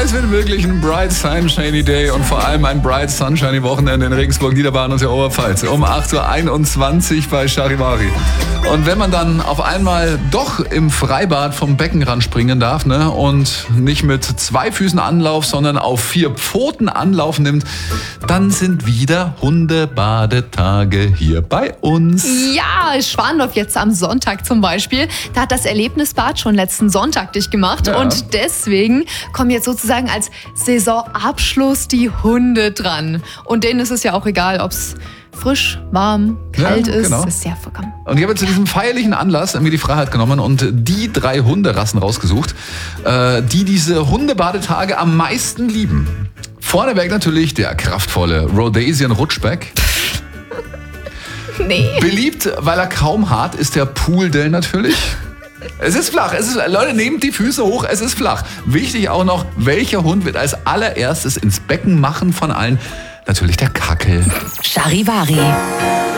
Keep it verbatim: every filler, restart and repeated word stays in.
es wird wirklich ein bright sunshiny day und vor allem ein bright sunshiny Wochenende in Regensburg, Niederbayern und der Oberpfalz. Um acht Uhr einundzwanzig bei Charivari. Und wenn man dann auf einmal doch im Freibad vom Beckenrand springen darf, ne, und nicht mit zwei Füßen Anlauf, sondern auf vier Pfoten Anlauf nimmt, dann sind wieder Hundebadetage hier bei uns. Ja, Schwandorf jetzt am Sonntag zum Beispiel. Da hat das Erlebnisbad schon letzten Sonntag dicht gemacht. Ja. Und deswegen kommen jetzt sozusagen als Saisonabschluss die Hunde dran. Und denen ist es ja auch egal, ob es frisch, warm, kalt Ja, ist. genau. Das ist sehr vollkommen. Und ich habe zu diesem feierlichen Anlass mir die Freiheit genommen und die drei Hunderassen rausgesucht, äh, die diese Hundebadetage am meisten lieben. Vorneweg natürlich der kraftvolle Rhodesian Rutschback. Nee. Beliebt, weil er kaum hart ist, der Pooldale natürlich. Es ist flach. Es ist, Leute, nehmt die Füße hoch, es ist flach. Wichtig auch noch, welcher Hund wird als allererstes ins Becken machen von allen? Natürlich der Kackel. Charivari.